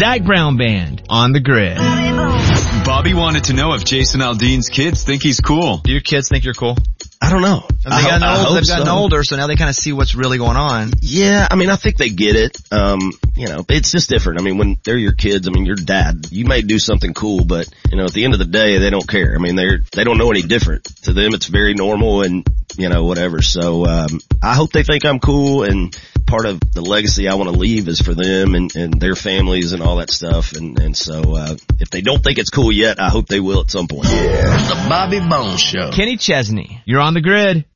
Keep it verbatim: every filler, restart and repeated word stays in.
Zac Brown Band on the Grid. Bobby wanted to know if Jason Aldean's kids think he's cool. Do your kids think you're cool? I don't know. They've gotten, I, old, I they've gotten so. older, so now they kind of see what's really going on. Yeah, I mean, I think they get it. Um, you know, it's just different. I mean, when they're your kids, I mean, your dad, you may do something cool, but, you know, at the end of the day, they don't care. I mean, they're, they don't know any different. To them, it's very normal and, you know, whatever. So, um, I hope they think I'm cool, and part of the legacy I want to leave is for them and, and their families and all that stuff. And, and so, uh, if they don't think it's cool yet, I hope they will at some point. Yeah. The Bobby Bones Show. Kenny Chesney, you're on the Grid.